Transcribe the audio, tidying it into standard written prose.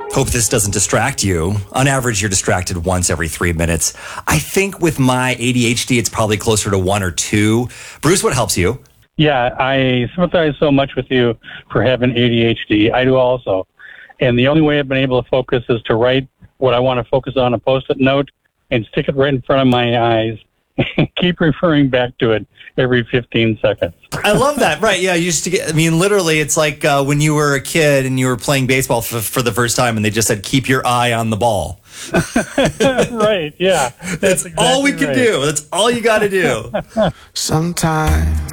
Hope this doesn't distract you. On average, you're distracted once every 3 minutes. I think with my ADHD, it's probably closer to 1 or 2. Bruce, what helps you? Yeah, I sympathize so much with you for having ADHD. I do also. And the only way I've been able to focus is to write what I want to focus on a Post-it note and stick it right in front of my eyes and keep referring back to it every 15 seconds. I love that. Right. Yeah. You used to get, literally, it's like when you were a kid and you were playing baseball for the first time and they just said, keep your eye on the ball. Right. Yeah. That's exactly all we can do. That's all you got to do. Sometimes